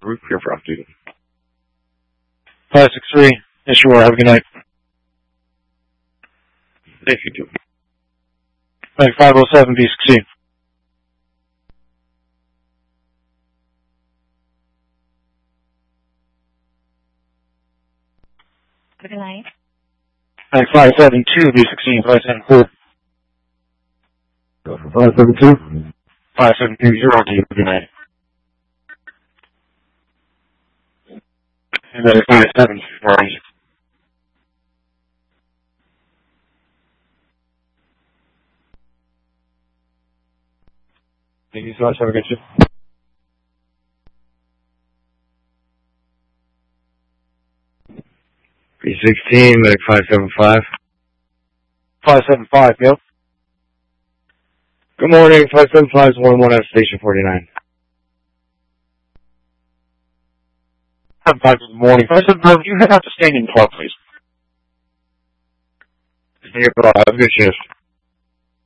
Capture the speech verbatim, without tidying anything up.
Roof here for off duty. five six three. Yes, you are. Have a good night. Thank you, too. Bank five oh seven, B sixteen. Good night. Bank five seven two, B sixteen, five seven four. Go for five seven two. five seven two zero, D. Good night. And then five seven, where are you? Thank you so much. Have a good shift. B sixteen, medic five seven five. five seven five, yep. Good morning, five seven five is one one at station forty-nine. Have five in the morning. five seven five, you head out to Standing Club, please. Have a good shift.